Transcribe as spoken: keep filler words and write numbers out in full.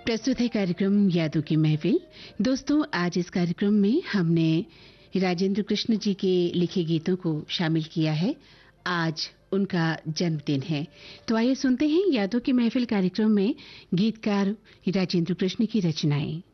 प्रस्तुत है कार्यक्रम यादों की महफिल। दोस्तों, आज इस कार्यक्रम में हमने राजेंद्र कृष्ण जी के लिखे गीतों को शामिल किया है। आज उनका जन्मदिन है, तो आइए सुनते हैं यादों की महफिल कार्यक्रम में गीतकार राजेंद्र कृष्ण की रचनाएं।